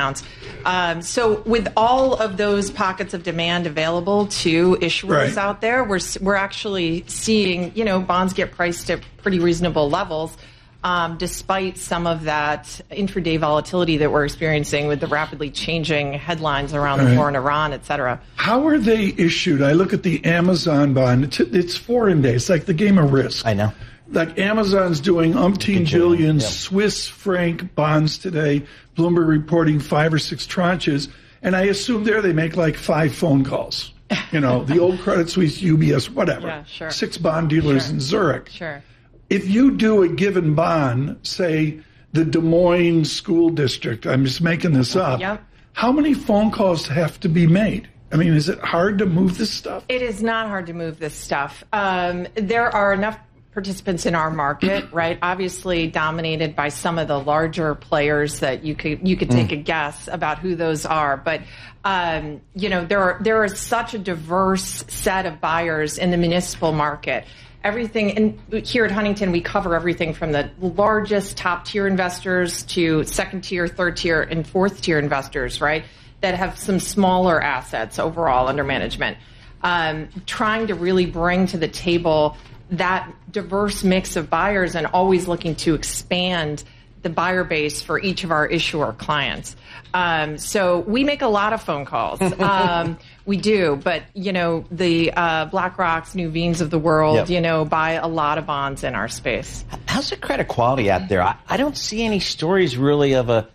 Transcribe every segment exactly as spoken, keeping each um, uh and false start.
amounts. Um, so with all of those pockets of demand available to issuers right. out there, we're we're actually seeing, you know, bonds get priced at pretty reasonable levels. Um, despite some of that intraday volatility that we're experiencing with the rapidly changing headlines around the right. war in Iran, et cetera. How are they issued? I look at the Amazon bond. It's, it's foreign day. It's like the game of Risk. I know. Like Amazon's doing umpteen billion yep. Swiss franc bonds today. Bloomberg reporting five or six tranches. And I assume there they make like five phone calls. You know, the old Credit Suisse, U B S, whatever. Yeah, sure. Six bond dealers sure. in Zurich. Sure. If you do a given bond, say the Des Moines School District, I'm just making this up, yep. how many phone calls have to be made? I mean, is it hard to move this stuff? It is not hard to move this stuff. Um, there are enough participants in our market, right? Obviously dominated by some of the larger players that you could you could take mm. a guess about who those are. But um, you know, there are there is such a diverse set of buyers in the municipal market. Everything, and here at Huntington, we cover everything from the largest top-tier investors to second-tier, third-tier, and fourth-tier investors, right, that have some smaller assets overall under management. Um, trying to really bring to the table that diverse mix of buyers and always looking to expand the buyer base for each of our issuer clients. Um, so we make a lot of phone calls. Um, we do, but, you know, the uh, BlackRocks, Nuveen's of the world, yep. you know, buy a lot of bonds in our space. How's the credit quality out there? I, I don't see any stories really of a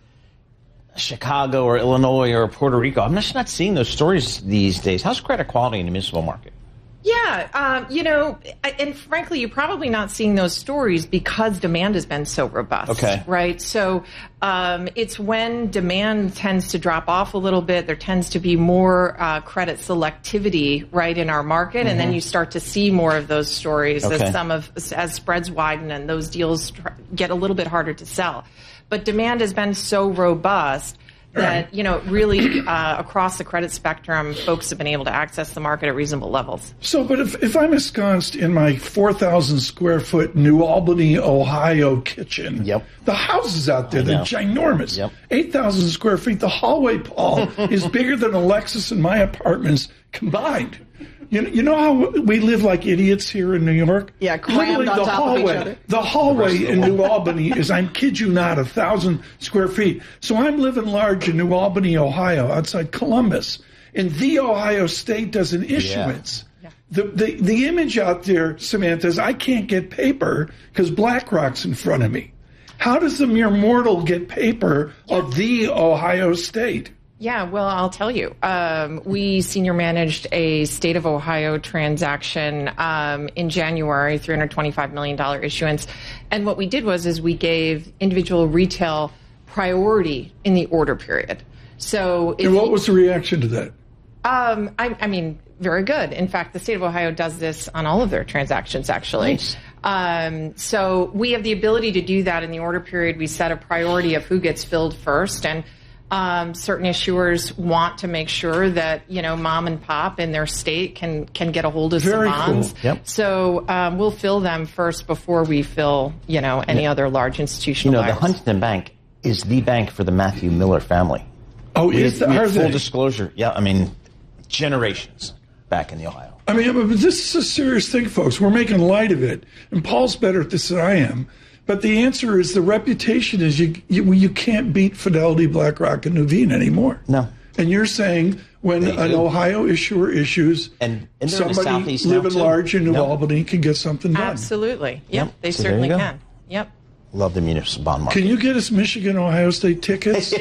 Chicago or Illinois or Puerto Rico. I'm just not seeing those stories these days. How's credit quality in the municipal market? Yeah, um, you know, and frankly, you're probably not seeing those stories because demand has been so robust, okay. right? So um, it's when demand tends to drop off a little bit, there tends to be more uh, credit selectivity, right, in our market, mm-hmm. and then you start to see more of those stories okay. as some of as spreads widen and those deals get a little bit harder to sell. But demand has been so robust that, you know, really uh, across the credit spectrum, folks have been able to access the market at reasonable levels. So, but if, if I'm ensconced in my four thousand square foot New Albany, Ohio kitchen, yep. the houses out there, they're ginormous. Yep. eight thousand square feet. The hallway, Paul, is bigger than Alexis and my apartments combined. You know, you know how we live like idiots here in New York? Yeah, crammed on the top hallway, of each other. The hallway the in New Albany is, I kid you not, a thousand square feet. So I'm living large in New Albany, Ohio, outside Columbus. And The Ohio State does an issuance. Yeah. Yeah. The, the, the image out there, Samantha, is I can't get paper because BlackRock's in front of me. How does the mere mortal get paper of The Ohio State? Yeah, well, I'll tell you. Um, we senior managed a state of Ohio transaction um, in January, three hundred twenty-five million dollars issuance. And what we did was is we gave individual retail priority in the order period. So, if and what was the reaction to that? Um, I, I mean, very good. In fact, the state of Ohio does this on all of their transactions, actually. Nice. Um, so we have the ability to do that in the order period. We set a priority of who gets filled first, and Um, certain issuers want to make sure that, you know, mom and pop in their state can can get a hold of Very some bonds. Cool. Yep. So um, we'll fill them first before we fill, you know, any yep. other large institutional You know, buyers. the Huntington Bank is the bank for the Matthew Miller family. Oh, we is had, that? we Are had full they? disclosure. Yeah, I mean, generations back in the Ohio. I mean, but this is a serious thing, folks. We're making light of it. And Paul's better at this than I am. But the answer is the reputation is you you, you can't beat Fidelity, BlackRock, and Nuveen anymore. No. And you're saying when They an do. Ohio issuer issues, and, and somebody living large in New yep. Albany can get something done. Absolutely. Yep, Yep. they So certainly there you go. can. Yep. Love the municipal bond market. Can you get us Michigan, Ohio State tickets?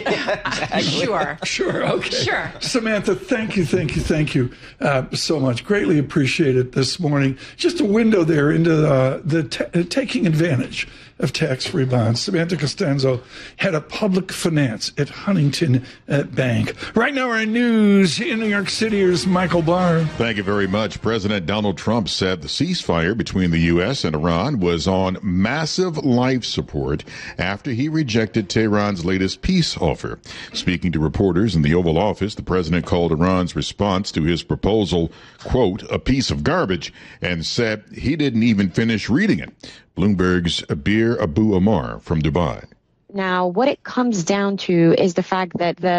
Sure. Sure, okay. Sure. Samantha, thank you, thank you, thank you uh, so much. Greatly appreciate it this morning. Just a window there into uh, the t- uh, taking advantage of tax-free bonds. Samantha Costanzo, head of public finance at Huntington uh, Bank. Right now, our news in New York City is Michael Barr. Thank you very much. President Donald Trump said the ceasefire between the U S and Iran was on massive life support after he rejected Tehran's latest peace offer. Speaking to reporters in the Oval Office, the president called Iran's response to his proposal, quote, a piece of garbage, and said he didn't even finish reading it. Bloomberg's Abir Abu Amar from Dubai. Now, what it comes down to is the fact that the